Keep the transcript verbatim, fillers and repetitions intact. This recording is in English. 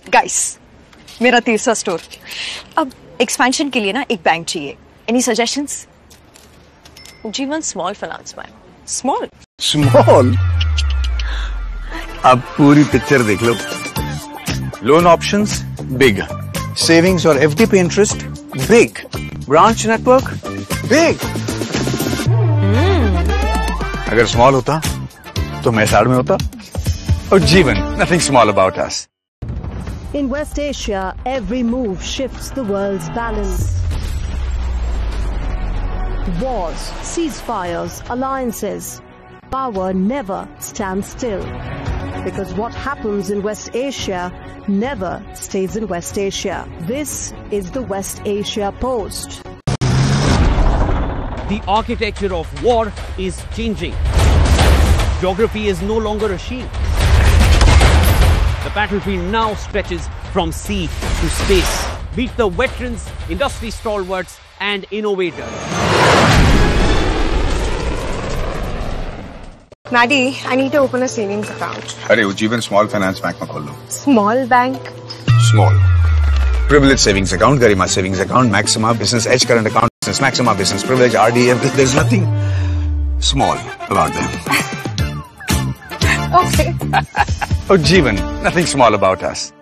Guys, मेरा तीसरा store. अब एक्सपेंशन के लिए ना एक बैंक चाहिए। Any suggestions? जीवन small finance bank. Small? Small? अब पूरी पिक्चर देख लो। लोन ऑप्शंस बिग, सेविंग्स और एफडी पे interest big, branch network big. अगर स्मॉल होता तो मैं साइड में होता। और जीवन, nothing small about us. In West Asia, every move shifts the world's balance. Wars, ceasefires, alliances. Power never stands still. Because what happens in West Asia never stays in West Asia. This is the West Asia Post. The architecture of war is changing. Geography is no longer a shield. The battlefield now stretches from sea to space. Meet the veterans, industry stalwarts, and innovators. Maddie, I need to open a savings account. अरे Ujjivan Small Finance Bank में खोल लो। Small bank? Small. Privilege savings account, Garima savings account, Maxima business, Edge current account, business, Maxima business, privilege, R D, everything. There's nothing small about them. Okay. Oh, Jeevan, nothing small about us.